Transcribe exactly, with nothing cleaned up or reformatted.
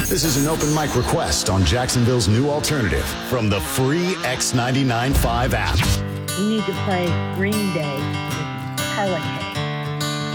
This is an open mic request on Jacksonville's new alternative from the free X ninety-nine point five app. You need to play Green Day with Hurricane.